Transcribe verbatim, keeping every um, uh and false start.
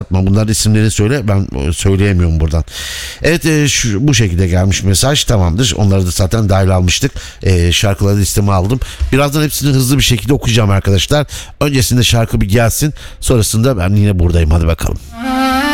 Fatma. Bunların isimlerini söyle, ben söyleyemiyorum buradan. Evet, e, şu, bu şekilde gelmiş mesaj, tamamdır. Onları da zaten dahil almıştık. E, şarkıları listeme aldım. Birazdan hepsini hızlı bir şekilde okuyacağım arkadaşlar. Öncesinde şarkı bir gelsin. Sonrasında ben yine buradayım. Hadi bakalım.